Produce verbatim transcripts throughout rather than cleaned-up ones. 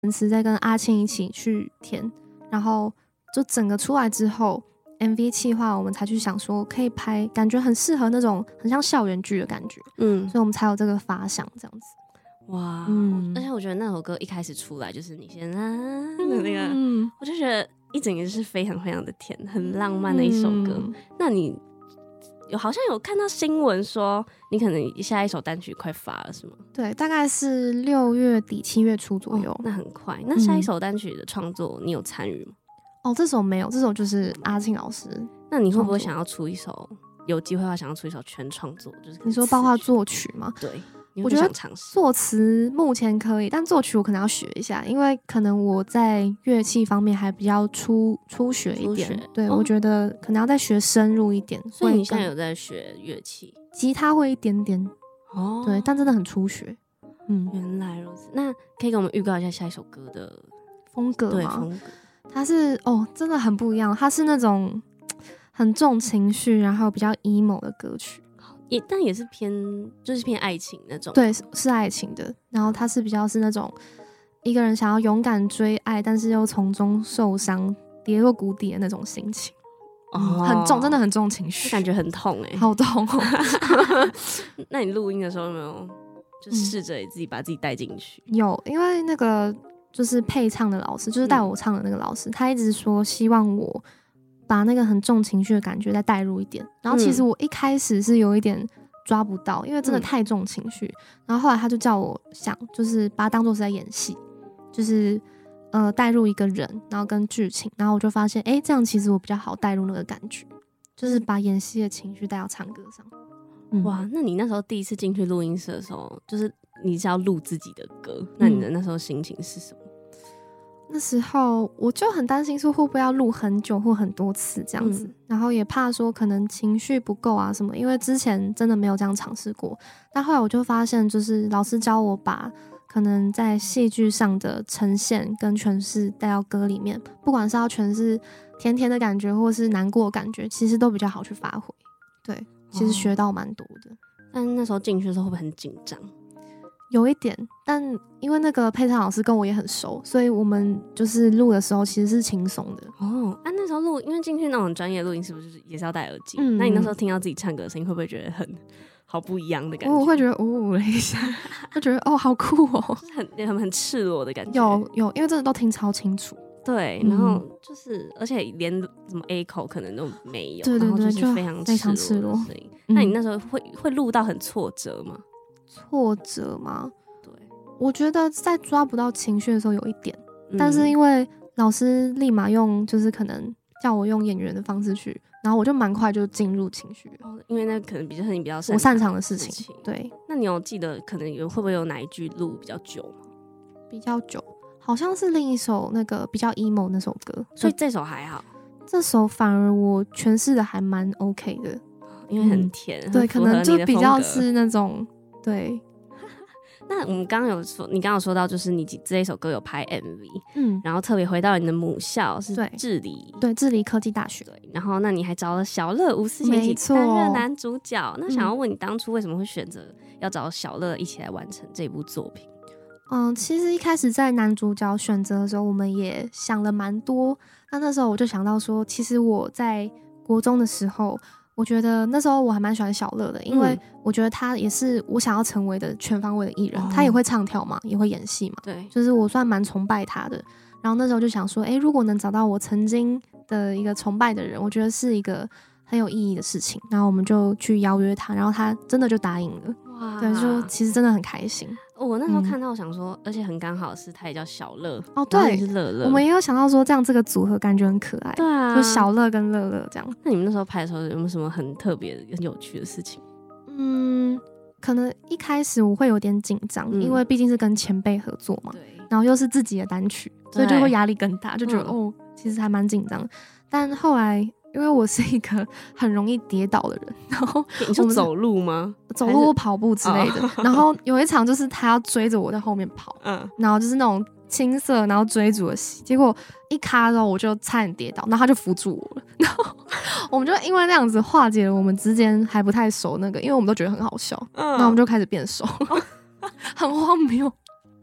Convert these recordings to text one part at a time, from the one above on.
词在跟阿庆一起去填，然后就整个出来之后 M V 企划我们才去想说可以拍，感觉很适合那种很像校园剧的感觉，嗯，所以我们才有这个发想这样子。 哇，嗯，而且我觉得那首歌一开始出来就是你先啊的那个，嗯，我就觉得一整个是非常非常的甜，很浪漫的一首歌。嗯、那你有好像有看到新闻说你可能下一首单曲快发了是吗？ 对，大概是六月底七月初左右、 哦、那很快。那下一首单曲的创作你有参与吗？ 哦，这首没有，这首就是阿庆老师。 那你会不会想要出一首，有机会的话想要出一首全创作，就是你说包括作曲吗？ 对， 我觉得作词目前可以，但作曲我可能要学一下，因为可能我在乐器方面还比较初初学一点。对、哦，我觉得可能要再学深入一点。 所以你现在有在学乐器？ 吉他会一点点哦，对，但真的很初学。 嗯，原来如此。那可以给我们预告一下下一首歌的风格吗？ 对，风格。 它是哦，真的很不一样。它是那种很重情绪，然后比较 emo 的歌曲。 也但也是偏就是偏爱情那种， 对，是爱情的。然后他是比较是那种一个人想要勇敢追爱，但是又从中受伤跌落谷底的那种心情。哦、嗯，很重，真的很重情绪， 感觉很痛哎、欸， 好痛哦。 那你录音的时候有没有就试着自己把自己带进去、 嗯？有，因为那个就是配唱的老师，就是带我唱的那个老师，嗯、他一直说希望我把那个很重情绪的感觉再带入一点，然后其实我一开始是有一点抓不到，因为真的太重情绪、嗯、然后后来他就叫我想就是把它当作是在演戏，就是呃带入一个人，然后跟剧情，然后我就发现哎，这样其实我比较好带入那个感觉，就是把演戏的情绪带到唱歌上、 嗯、哇，那你那时候第一次进去录音室的时候，就是你是要录自己的歌，那你的那时候心情是什么？ 那时候我就很担心说会不会要录很久或很多次这样子、嗯、然后也怕说可能情绪不够啊什么，因为之前真的没有这样尝试过。但后来我就发现就是老师教我把可能在戏剧上的呈现跟诠释带到歌里面，不管是要诠释甜甜的感觉或是难过的感觉，其实都比较好去发挥。对，其实学到蛮多的、哦、 但那时候进去的时候会不会很紧张？ 有一点，但因为那个配唱老师跟我也很熟，所以我们就是录的时候其实是轻松的。 哦，啊，那时候录，因为进去那种专业录音是不是也是要戴耳机？嗯，那你那时候听到自己唱歌的声音，会不会觉得很好不一样的感觉？ 我会觉得呜、哦、了一下，就觉得哦好酷哦， 就是很很很赤裸的感觉。 有有，因为真的都听超清楚。 对，然后就是、嗯、而且连什么 A 口可能都没有， 对对对， 然后就是非常非常赤裸。 嗯、那你那时候会会录到很挫折吗？ 挫折吗？我觉得在抓不到情绪的时候有一点、嗯、但是因为老师立马用就是可能叫我用演员的方式去，然后我就蛮快就进入情绪了、哦、 因为那可能比较是你比较我擅长的事情, 事情对。 那你有记得可能有会不会有哪一句录比较久吗？ 比较久好像是另一首那个比较 emo 那首歌， 所以这首还好， 这首反而我诠释的还蛮 OK 的， 因为很甜、嗯、 对，可能就比较是那种对。 那我们刚刚有说，你刚刚有说到，就是你这一首歌有拍 M V， 嗯，然后特别回到你的母校是致理， 对，致理科技大学， 对，然后那你还找了小乐吴思贤一起担任男主角。那想要问你，当初为什么会选择要找小乐一起来完成这部作品？ 嗯，其实一开始在男主角选择的时候，我们也想了蛮多。那那时候我就想到说，其实我在国中的时候。我觉得那时候我还蛮喜欢小乐的，因为我觉得他也是我想要成为的全方位的艺人、哦、他也会唱跳嘛，也会演戏嘛， 对， 就是我算蛮崇拜他的。然后那时候就想说，哎，如果能找到我曾经的一个崇拜的人，我觉得是一个很有意义的事情。然后我们就去邀约他，然后他真的就答应了。哇，对，就其实真的很开心。 我那时候看到，我想说、嗯，而且很刚好是他也叫小乐哦，对， 是乐乐。 我们也有想到说，这样这个组合感觉很可爱， 对啊， 就小乐跟乐乐这样。 那你们那时候拍的时候有没有什么很特别、很有趣的事情？ 嗯，可能一开始我会有点紧张、嗯，因为毕竟是跟前辈合作嘛， 对， 然后又是自己的单曲，所以就会压力更大，就觉得、嗯、哦，其实还蛮紧张。但后来。因为我是一个很容易跌倒的人，然后你说走路吗？ 走路或跑步之类的。哦、然后有一场就是他要追着我在后面跑，嗯，然后就是那种青涩然后追逐的戏，结果一卡之后我就差点跌倒，然后他就扶住我了，然后我们就因为那样子化解了我们之间还不太熟那个，因为我们都觉得很好笑，嗯，然后我们就开始变熟，很荒谬。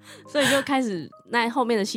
所以就开始那后面的戏